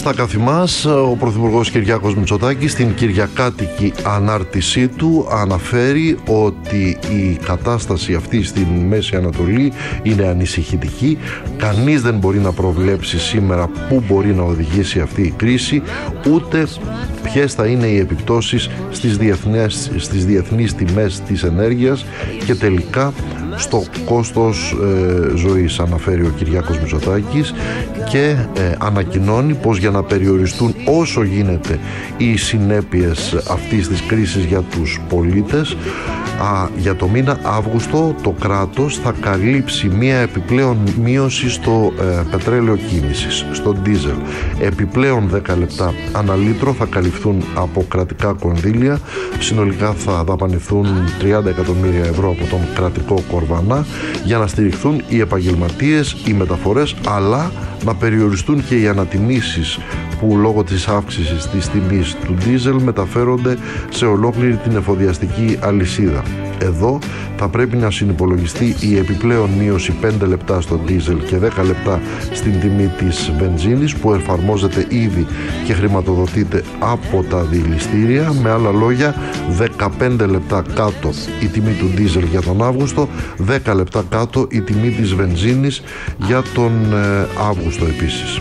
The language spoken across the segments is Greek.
Στα καθημάς, ο Πρωθυπουργός Κυριάκος Μητσοτάκης στην κυριακάτικη ανάρτησή του αναφέρει ότι η κατάσταση αυτή στην Μέση Ανατολή είναι ανησυχητική. Κανείς δεν μπορεί να προβλέψει σήμερα πού μπορεί να οδηγήσει αυτή η κρίση, ούτε ποιες θα είναι οι επιπτώσεις στις διεθνείς τιμές της ενέργειας και τελικά στο κόστος ζωής, αναφέρει ο Κυριάκος Μητσοτάκης, και ανακοινώνει πως για να περιοριστούν όσο γίνεται οι συνέπειες αυτής της κρίσης για τους πολίτες, για το μήνα Αύγουστο το κράτος θα καλύψει μία επιπλέον μείωση στο πετρέλαιο κίνησης, στο ντίζελ. Επιπλέον 10 λεπτά ανά λίτρο θα καλυφθούν από κρατικά κονδύλια. Συνολικά θα δαπανηθούν 30 εκατομμύρια ευρώ από τον κρατικό κορβανά για να στηριχθούν οι επαγγελματίες, οι μεταφορές, αλλά να περιοριστούν και οι ανατιμήσεις που λόγω της αύξησης της τιμής του ντίζελ μεταφέρονται σε ολόκληρη την εφοδιαστική αλυσίδα. Εδώ θα πρέπει να συνυπολογιστεί η επιπλέον μείωση 5 λεπτά στο ντίζελ και 10 λεπτά στην τιμή της βενζίνης, που εφαρμόζεται ήδη και χρηματοδοτείται από τα διελιστήρια. Με άλλα λόγια, 15 λεπτά κάτω η τιμή του ντίζελ για τον Αύγουστο, 10 λεπτά κάτω η τιμή της βενζίνης για τον Αύγουστο επίσης.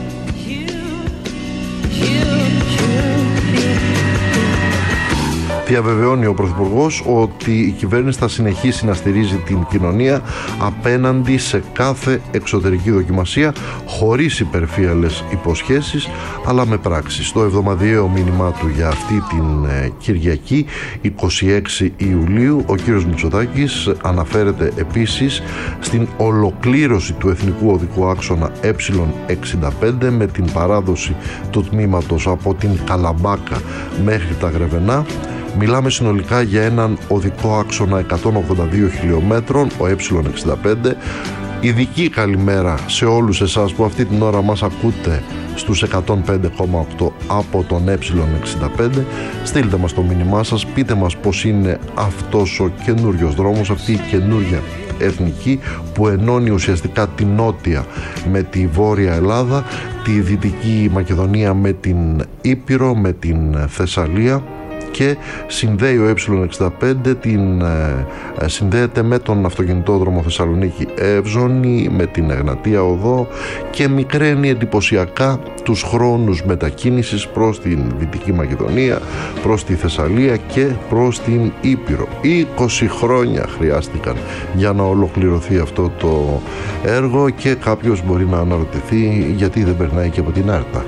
Διαβεβαιώνει ο Πρωθυπουργός ότι η κυβέρνηση θα συνεχίσει να στηρίζει την κοινωνία απέναντι σε κάθε εξωτερική δοκιμασία, χωρίς υπερφύαλες υποσχέσεις, αλλά με πράξεις. Στο εβδομαδιαίο μήνυμά του για αυτή την Κυριακή, 26 Ιουλίου, ο κύριος Μητσοτάκης αναφέρεται επίσης στην ολοκλήρωση του Εθνικού Οδικού Άξονα Ε65 με την παράδοση του τμήματος από την Καλαμπάκα μέχρι τα Γρεβενά. Μιλάμε συνολικά για έναν οδικό άξονα 182 χιλιόμετρων, ο Ε65. Ειδική καλημέρα σε όλους εσάς που αυτή την ώρα μας ακούτε στους 105,8 από τον Ε65. Στείλτε μας το μήνυμά σας, πείτε μας πως είναι αυτός ο καινούριος δρόμος, αυτή η καινούρια εθνική που ενώνει ουσιαστικά την νότια με τη βόρεια Ελλάδα, τη δυτική Μακεδονία με την Ήπειρο, με την Θεσσαλία, και συνδέει ο Ε65 συνδέεται με τον αυτοκινητόδρομο Θεσσαλονίκη Εύζωνη, με την Εγνατία Οδό, και μικραίνει εντυπωσιακά τους χρόνους μετακίνησης προς την Δυτική Μακεδονία, προς τη Θεσσαλία και προς την Ήπειρο. 20 χρόνια χρειάστηκαν για να ολοκληρωθεί αυτό το έργο και κάποιος μπορεί να αναρωτηθεί γιατί δεν περνάει και από την Άρτα.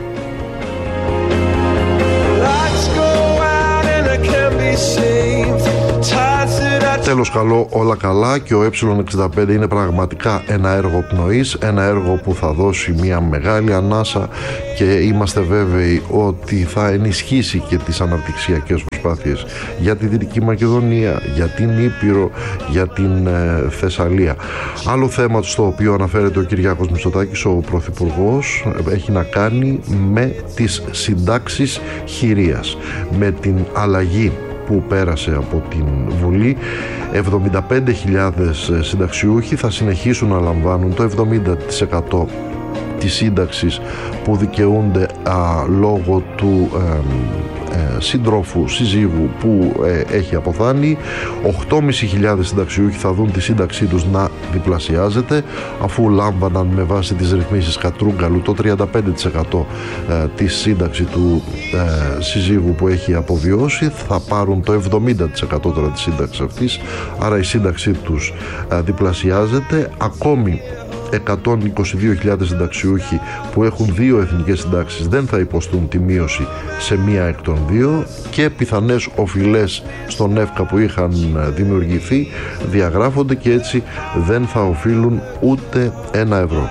Τέλος καλό, όλα καλά, και ο Ε65 είναι πραγματικά ένα έργο πνοής, ένα έργο που θα δώσει μια μεγάλη ανάσα και είμαστε βέβαιοι ότι θα ενισχύσει και τις αναπτυξιακές προσπάθειες για τη Δυτική Μακεδονία, για την Ήπειρο, για την Θεσσαλία. Άλλο θέμα στο οποίο αναφέρεται ο Κυριάκος Μητσοτάκης, ο Πρωθυπουργός, έχει να κάνει με τις συντάξεις χειρίας, με την αλλαγή που πέρασε από την Βουλή. 75.000 συνταξιούχοι θα συνεχίσουν να λαμβάνουν το 70% της σύνταξης που δικαιούνται λόγω του συντρόφου, συζύγου που έχει αποθάνει. 8.500 συνταξιούχοι θα δουν τη σύνταξή τους να διπλασιάζεται, αφού λάμβαναν με βάση τις ρυθμίσεις Κατρούγκαλου το 35% της σύνταξη του συζύγου που έχει αποβιώσει. Θα πάρουν το 70% τώρα της σύνταξης αυτής, άρα η σύνταξή τους διπλασιάζεται. Ακόμη 122.000 συνταξιούχοι που έχουν δύο εθνικές συντάξεις δεν θα υποστούν τη μείωση σε μία εκ των δύο, και πιθανές οφειλές στον ΕΦΚΑ που είχαν δημιουργηθεί διαγράφονται και έτσι δεν θα οφείλουν ούτε ένα ευρώ.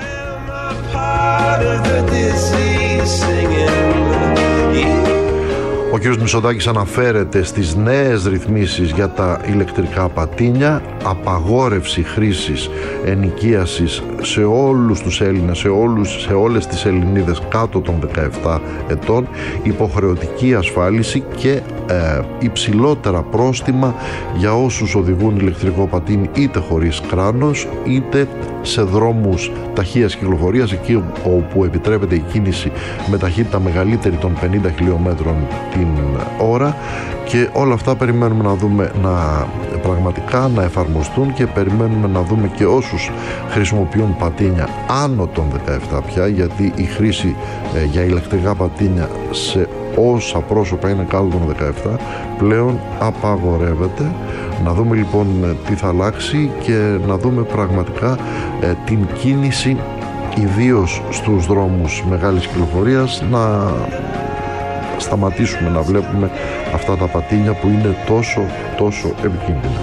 Ο κ. Μητσοτάκης αναφέρεται στις νέες ρυθμίσεις για τα ηλεκτρικά πατίνια, απαγόρευση χρήσης ενοικίασης σε όλους τους Έλληνες, σε όλες τις Ελληνίδες κάτω των 17 ετών, υποχρεωτική ασφάλιση και υψηλότερα πρόστιμα για όσους οδηγούν ηλεκτρικό πατίνι είτε χωρίς κράνος είτε σε δρόμους ταχείας κυκλοφορίας, εκεί όπου επιτρέπεται η κίνηση με ταχύτητα μεγαλύτερη των 50 χιλιόμετρων την ώρα. Και όλα αυτά περιμένουμε να δούμε πραγματικά να εφαρμοστούν, και περιμένουμε να δούμε και όσους χρησιμοποιούν πατίνια άνω των 17 πια, γιατί η χρήση για ηλεκτρικά πατίνια σε όσα πρόσωπα είναι κάτω των 17 πλέον απαγορεύεται. Να δούμε λοιπόν τι θα αλλάξει και να δούμε πραγματικά την κίνηση, ιδίως στους δρόμους μεγάλης κυκλοφορίας, να σταματήσουμε να βλέπουμε αυτά τα πατίνια που είναι τόσο επικίνδυνα.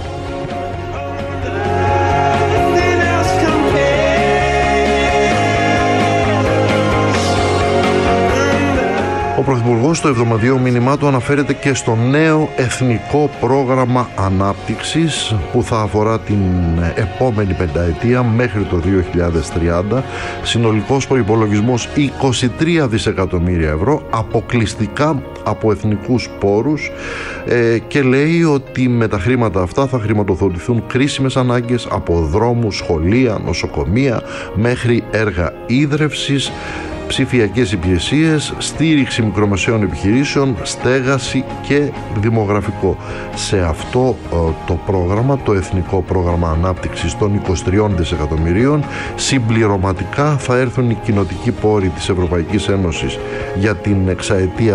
Ο Πρωθυπουργός στο εβδομαδιαίο μήνυμά του αναφέρεται και στο νέο εθνικό πρόγραμμα ανάπτυξης που θα αφορά την επόμενη πενταετία μέχρι το 2030. Συνολικός προϋπολογισμός 23 δισεκατομμύρια ευρώ, αποκλειστικά από εθνικούς πόρους, και λέει ότι με τα χρήματα αυτά θα χρηματοδοτηθούν κρίσιμες ανάγκες από δρόμους, σχολεία, νοσοκομεία μέχρι έργα ίδρευσης, ψηφιακές υπηρεσίες, στήριξη μικρομεσαίων επιχειρήσεων, στέγαση και δημογραφικό. Σε αυτό το πρόγραμμα, το Εθνικό Πρόγραμμα Ανάπτυξης των 23 δισεκατομμυρίων, συμπληρωματικά θα έρθουν οι κοινοτικοί πόροι της Ευρωπαϊκής Ένωσης για την εξαετία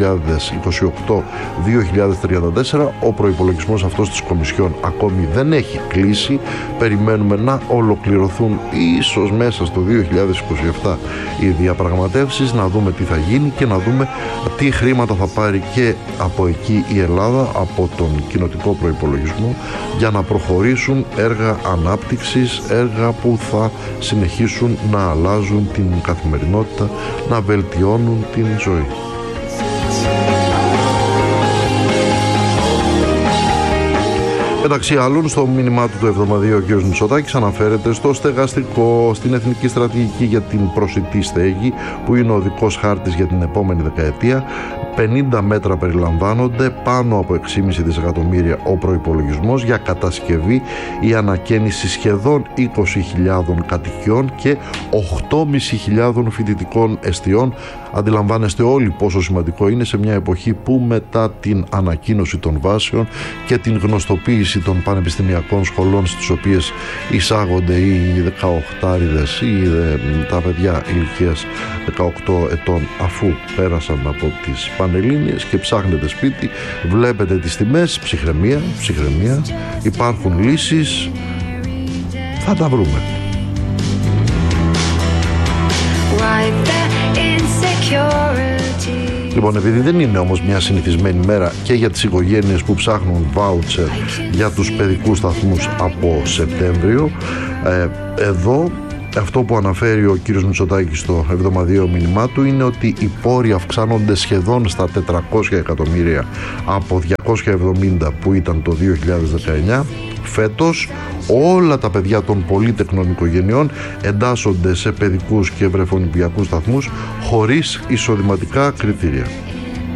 2028-2034. Ο προϋπολογισμός αυτός της Κομισιόν ακόμη δεν έχει κλείσει. Περιμένουμε να ολοκληρωθούν ίσως μέσα στο 2027 οι διαπραγματεύσεις, να δούμε τι θα γίνει και να δούμε τι χρήματα θα πάρει και από εκεί η Ελλάδα, από τον κοινοτικό προϋπολογισμό, για να προχωρήσουν έργα ανάπτυξης, έργα που θα συνεχίσουν να αλλάζουν την καθημερινότητα, να βελτιώνουν την ζωή. Μεταξύ άλλων, στο μήνυμά του το εβδομαδιαίο, ο κ. Μητσοτάκης αναφέρεται στο στεγαστικό, στην εθνική στρατηγική για την προσιτή στέγη, που είναι ο οδικός χάρτης για την επόμενη δεκαετία. 50 μέτρα περιλαμβάνονται, πάνω από 6,5 δισεκατομμύρια ο προϋπολογισμός για κατασκευή ή ανακαίνιση σχεδόν 20.000 κατοικιών και 8.500 φοιτητικών εστιών. Αντιλαμβάνεστε όλοι πόσο σημαντικό είναι σε μια εποχή που μετά την ανακοίνωση των βάσεων και την γνωστοποίηση των πανεπιστημιακών σχολών, στις οποίες εισάγονται οι 18άριδες ή τα παιδιά ηλικίας 18 ετών, αφού πέρασαν από τις Πανελλήνιες, και ψάχνετε σπίτι, βλέπετε τις τιμές, ψυχραιμία, υπάρχουν λύσεις, θα τα βρούμε. Λοιπόν, επειδή δεν είναι όμως μια συνηθισμένη μέρα και για τις οικογένειες που ψάχνουν βάουτσερ για τους παιδικούς σταθμούς από Σεπτέμβριο, εδώ αυτό που αναφέρει ο κύριος Μητσοτάκης στο εβδομαδιαίο μήνυμά του είναι ότι οι πόροι αυξάνονται σχεδόν στα 400 εκατομμύρια από 270 που ήταν το 2019. Φέτος όλα τα παιδιά των πολύτεκνων οικογενειών εντάσσονται σε παιδικούς και βρεφονιπιακούς σταθμούς χωρίς εισοδηματικά κριτήρια.